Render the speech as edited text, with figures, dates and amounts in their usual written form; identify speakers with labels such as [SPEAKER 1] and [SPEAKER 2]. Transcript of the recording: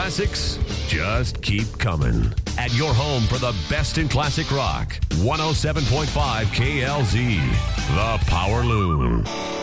[SPEAKER 1] classics just keep coming. At your home for the best in classic rock, 107.5 KLZ, The Power Loom.